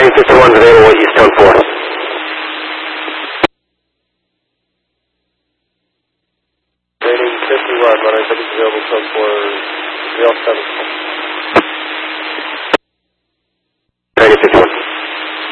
Training 51 is available at Easttown 4. Training 51, running 7 available, 4, 3 7.